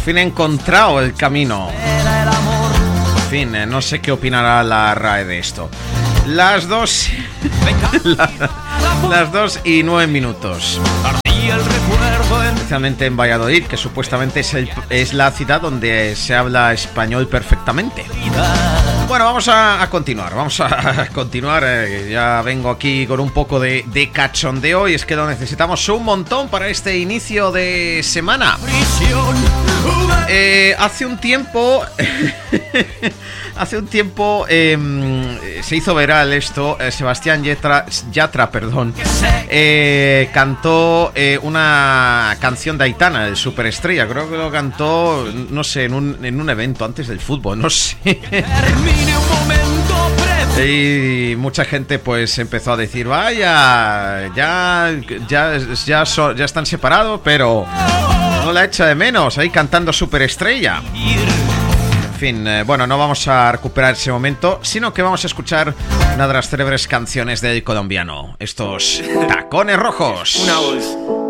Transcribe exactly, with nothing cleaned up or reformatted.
fin he encontrado el camino. En fin, eh, no sé qué opinará la R A E de esto. Las dos... la, las dos y nueve minutos. Especialmente en Valladolid, que supuestamente es, el, es la ciudad donde se habla español perfectamente. Bueno, vamos a, a continuar, vamos a continuar. Eh, ya vengo aquí con un poco de, de cachondeo y es que lo necesitamos un montón para este inicio de semana. Eh, hace un tiempo, hace un tiempo eh, se hizo viral esto. Eh, Sebastián Yatra, Yatra, perdón, eh, cantó eh, una canción de Aitana, el Superestrella. Creo que lo cantó, no sé, en un, en un evento antes del fútbol, no sé. Y mucha gente pues empezó a decir, vaya, ya, ya, ya, so, ya están separados, pero no la echa de menos, ahí cantando Superestrella. En fin, eh, bueno, no vamos a recuperar ese momento, sino que vamos a escuchar una de las célebres canciones del colombiano, estos Tacones Rojos. Una voz.